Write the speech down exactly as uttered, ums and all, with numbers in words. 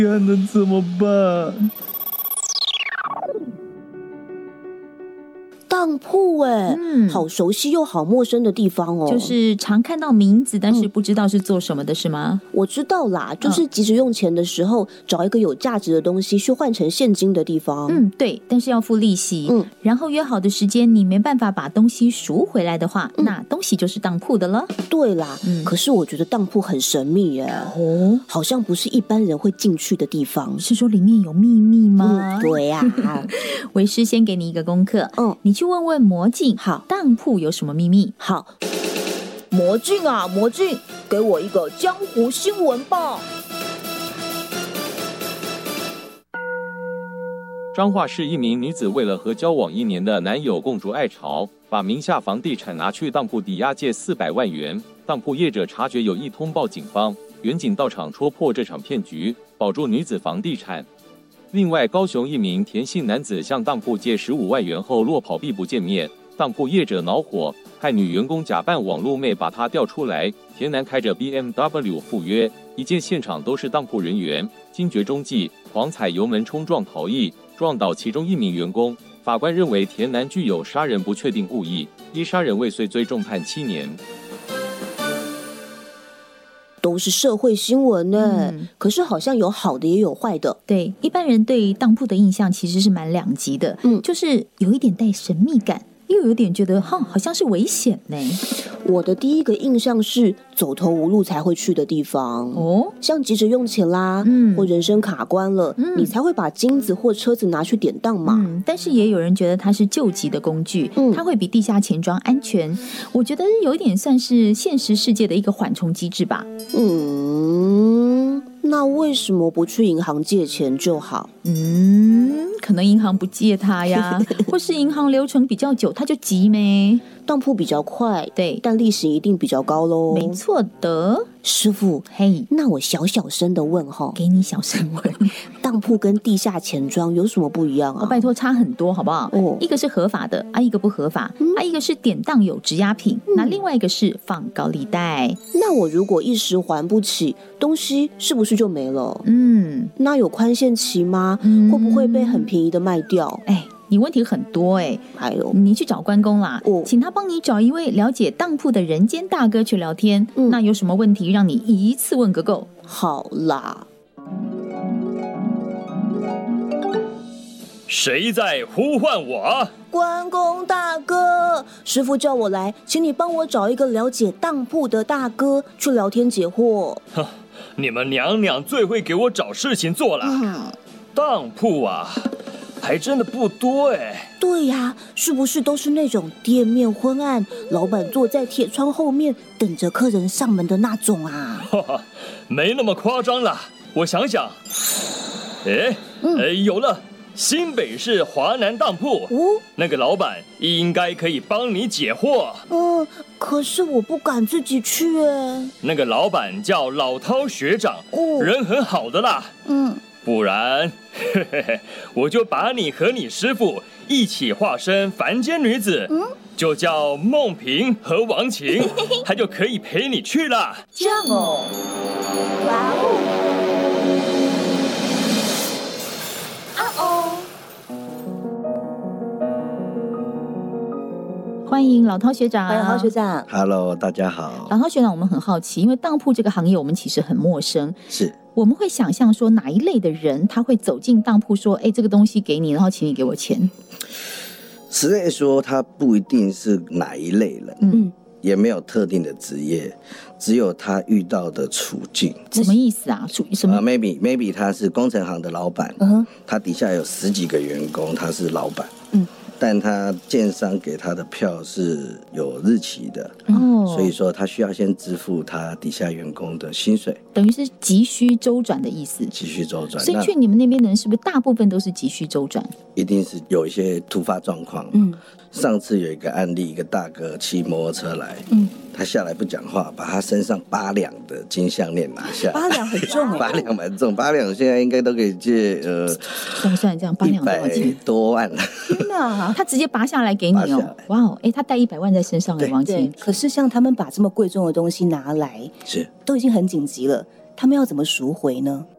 看能怎么办？ 当铺哎，嗯，好熟悉又好陌生的地方哦。 就是常看到名字，但是不知道是做什么的，是吗？ 我知道啦，就是急着用钱的时候，找一个有价值的东西去换成现金的地方。 嗯，对，但是要付利息。嗯，然后约好的时间你没办法把东西赎回来的话，嗯、那东西就是当铺的了。 对啦，嗯，可是我觉得当铺很神秘耶，哦，好像不是一般人会进去的地方。 是说里面有秘密吗？ 嗯、对呀、啊。 为师先给你一个功课，嗯，你去问问魔镜， 好， 当铺有什么秘密？ 好，魔镜啊，魔镜，给我一个江湖新闻吧。 彰化市一名女子为了和交往一年的男友共筑爱巢，把名下房地产拿去当铺抵押借四百万元。当铺业者察觉有异，通报警方，员警到场戳破这场骗局，保住女子房地产。另外，高雄一名田姓男子向当铺借十五万元后落跑避不见面，当铺业者恼火，害女员工假扮网络妹把他调出来。田男开着 B M W 赴约，一见现场都是当铺人员，惊觉中计，狂踩油门冲撞逃逸，撞倒其中一名员工。法官认为田男具有杀人不确定故意，依杀人未遂罪重判七年。 都是社会新闻呢、嗯，可是好像有好的也有坏的。 对，一般人对当铺的印象其实是蛮两极的，嗯，就是有一点带神秘感，又有点觉得哈好像是危险呢。 我的第一个印象是走投无路才会去的地方哦，像急着用钱啦，嗯，或人生卡关了，嗯，你才会把金子或车子拿去典当嘛。 嗯，但是也有人觉得它是救急的工具，嗯，它会比地下钱庄安全。我觉得有一点算是现实世界的一个缓冲机制吧。 嗯，那为什么不去银行借钱就好？ 嗯，可能银行不借他呀，或是银行流程比较久，他就急没。 当铺比较快， 对， 但利息一定比较高咯。 没错的， 师傅， 嘿， 那我小小声的问哈， 给你小声问， 当铺跟地下钱庄有什么不一样啊？ 哦，拜托，差很多，好不好？哦，一个是合法的，啊，一个不合法，嗯、啊，一个是典当有质押品，嗯、那另外一个是放高利贷。 那我如果一时还不起，东西是不是就没了？ 嗯， 那有宽限期吗？嗯、会不会被很便宜的卖掉？ 哎。你问题很多哎、欸， 还有你去找关公啦，哦、请他帮你找一位了解当铺的人间大哥去聊天。嗯、那有什么问题让你一次问个够？ 好啦， 谁在呼唤我？ 关公大哥，师父叫我来，请你帮我找一个了解当铺的大哥去聊天解惑。 你们娘娘最会给我找事情做了。嗯、当铺啊。还真的不多哎。 对呀、啊，是不是都是那种店面昏暗，老板坐在铁窗后面等着客人上门的那种啊？ 哈哈，没那么夸张啦。我想想，哎，嗯、哎，有了，新北市华南当铺，哦、那个老板应该可以帮你解惑。 嗯，可是我不敢自己去哎。 那个老板叫老涛学长，哦、人很好的啦。嗯。不然，嘿嘿嘿，我就把你和你师父一起化身凡间女子，嗯、就叫梦萍和王晴，他就可以陪你去了。 这样哦，哇哦，啊哦！欢迎老涛学长， 欢迎老涛学长。 Hello， 大家好。 老涛学长，我们很好奇，因为当铺这个行业我们其实很陌生， 是。 我们会想象说哪一类的人他会走进当铺说，哎，这个东西给你，然后请你给我钱。 实在说，他不一定是哪一类人，嗯，也没有特定的职业，只有他遇到的处境。 什么意思啊？处什么、 uh, ？Maybe maybe 他是工程行的老板，嗯，他底下有十几个员工，他是老板，嗯。但他建商给他的票是有日期的，哦，所以说他需要先支付他底下员工的薪水， 等于是急需周转的意思。 急需周转， 所以去你们那边的人是不是大部分都是急需周转？ 一定是有一些突发状况。嗯，上次有一个案例，一个大哥骑摩托车来，嗯，他下来不讲话，把他身上八两的金项链拿下。 八两很重哎， 八两蛮重，八两现在应该都可以借呃， 算算这样，八两多少钱？ 一百多万。 天哪！他直接拔下来给你哦，哇哦，哎，他带一百万在身上哎，王晴。 可是像他们把这么贵重的东西拿来， 是都已经很紧急了，他们要怎么赎回呢？